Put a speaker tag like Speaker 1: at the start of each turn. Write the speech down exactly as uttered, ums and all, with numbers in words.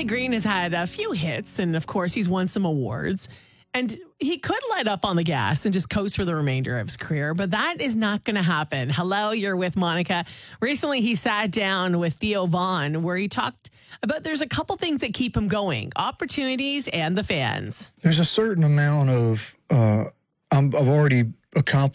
Speaker 1: Riley Green has had a few hits, and of course, he's won some awards. And he could let up on the gas and just coast for the remainder of his career, but that is not going to happen. Hello, you're with Monica. Recently, he sat down with Theo Vaughn, where he talked about there's a couple things that keep him going: opportunities and the fans.
Speaker 2: There's a certain amount of uh, I'm, I've already accomplished